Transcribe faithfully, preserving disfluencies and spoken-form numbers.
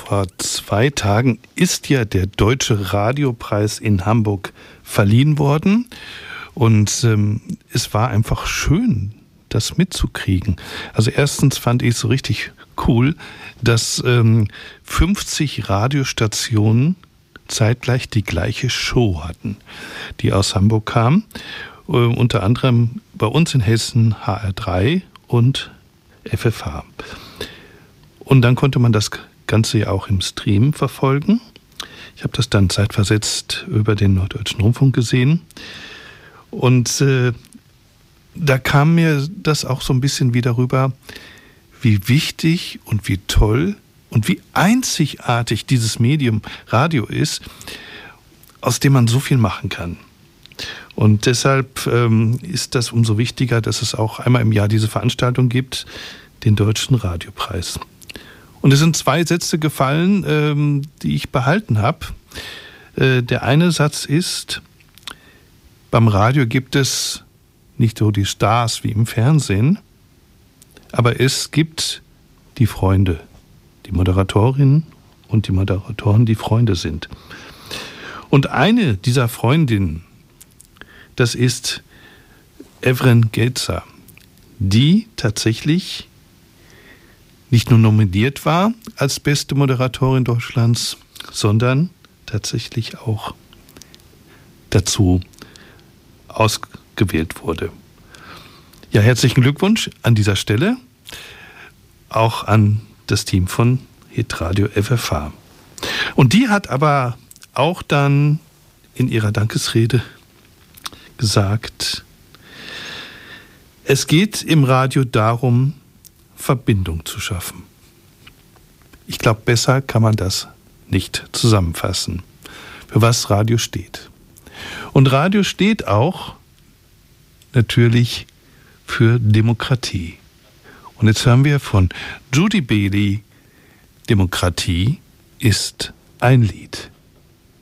vor zwei Tagen ist ja der Deutsche Radiopreis in Hamburg verliehen worden. Und ähm, es war einfach schön, das mitzukriegen. Also erstens fand ich es so richtig cool, dass ähm, fünfzig Radiostationen zeitgleich die gleiche Show hatten, die aus Hamburg kam. Äh, unter anderem bei uns in Hessen H R drei und F F H. Und dann konnte man das Ganze ja auch im Stream verfolgen. Ich habe das dann zeitversetzt über den Norddeutschen Rundfunk gesehen. Und äh, da kam mir das auch so ein bisschen wieder rüber, wie wichtig und wie toll und wie einzigartig dieses Medium Radio ist, aus dem man so viel machen kann. Und deshalb ähm, ist das umso wichtiger, dass es auch einmal im Jahr diese Veranstaltung gibt, den Deutschen Radiopreis. Und es sind zwei Sätze gefallen, ähm, die ich behalten habe. Äh, der eine Satz ist: Beim Radio gibt es nicht so die Stars wie im Fernsehen, aber es gibt die Freunde, die Moderatorinnen und die Moderatoren, die Freunde sind. Und eine dieser Freundinnen, das ist Evren Gelzer, die tatsächlich nicht nur nominiert war als beste Moderatorin Deutschlands, sondern tatsächlich auch dazu ausgewählt wurde. Ja, herzlichen Glückwunsch an dieser Stelle auch an das Team von Hitradio F F H. Und die hat aber auch dann in ihrer Dankesrede gesagt, es geht im Radio darum, Verbindung zu schaffen. Ich glaube, besser kann man das nicht zusammenfassen, für was Radio steht. Und Radio steht auch natürlich für Demokratie. Und jetzt hören wir von Judy Bailey, Demokratie ist ein Lied.